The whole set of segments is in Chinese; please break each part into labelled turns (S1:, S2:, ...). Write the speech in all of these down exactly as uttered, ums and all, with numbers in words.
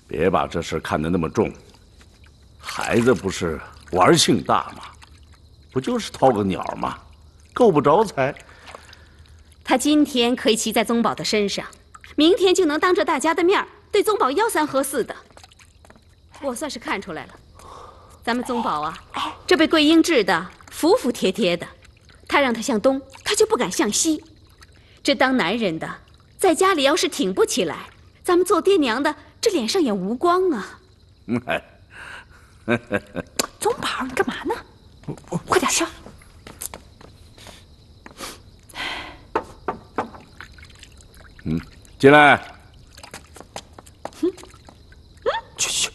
S1: 别把这事看得那么重。孩子不是玩性大吗？不就是掏个鸟吗？够不着才。
S2: 他今天可以骑在宗保的身上，明天就能当着大家的面对宗保吆三喝四的。我算是看出来了，咱们宗保啊，这被桂英治的服服帖帖的。他让他向东，他就不敢向西。这当男人的，在家里要是挺不起来，咱们做爹娘的这脸上也无光啊。
S3: 宗保，你干嘛呢？快点上。
S1: 嗯，进来。
S3: 嗯，去去。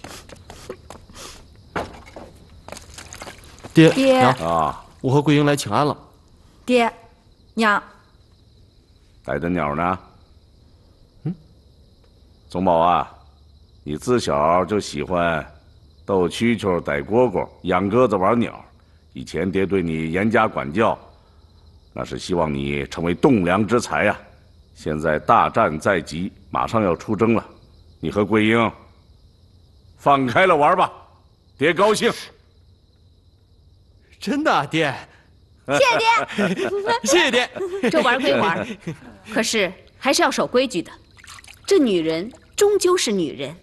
S4: 爹
S3: 爹
S4: 娘
S1: 啊，
S4: 我和桂英来请安了。
S3: 爹，娘，
S1: 逮的鸟呢？
S4: 嗯，
S1: 宗保啊，你自小就喜欢逗蛐蛐、逮蝈蝈、养鸽子、玩鸟。以前爹对你严加管教，那是希望你成为栋梁之才呀。现在大战在即，马上要出征了，你和桂英放开了玩吧，爹高兴。
S4: 真的，爹。
S3: 谢谢爹，
S4: 谢谢爹。
S2: 这玩归玩，可是还是要守规矩的。这女人终究是女人。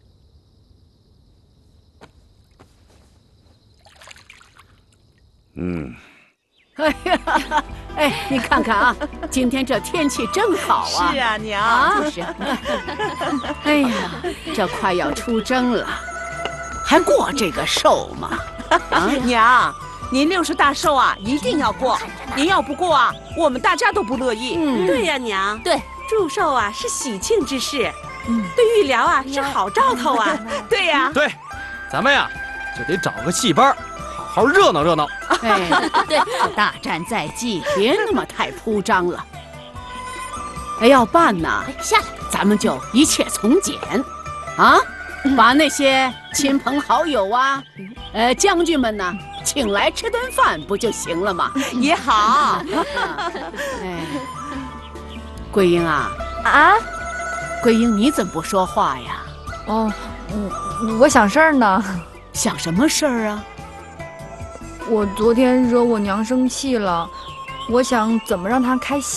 S1: 嗯。
S5: 哎呀，哎，你看看啊，今天这天气正好啊。
S6: 是啊，娘。
S5: 啊，就是。哎呀，这快要出征了，还过这个寿吗？
S6: 啊，娘，您六十大寿啊，一定要过。您要不过啊，我们大家都不乐意。
S5: 嗯，
S7: 对呀，娘。
S2: 对，
S7: 祝寿啊是喜庆之事，嗯，对玉疗啊是好兆头啊。
S6: 对呀，
S4: 对，咱们呀就得找个戏班，好好热闹热闹。
S5: 哎，对，大战在即，别那么太铺张了。哎，要办呢，
S2: 下来，
S5: 咱们就一切从简，啊，把那些亲朋好友啊，呃，将军们呢，请来吃顿饭不就行了吗？
S6: 也好。
S5: 哎，桂英啊，
S3: 啊，
S5: 桂英，你怎么不说话呀？
S3: 哦，我我想事儿呢。
S5: 想什么事儿啊？
S3: 我昨天惹我娘生气了，我想怎么让她开心。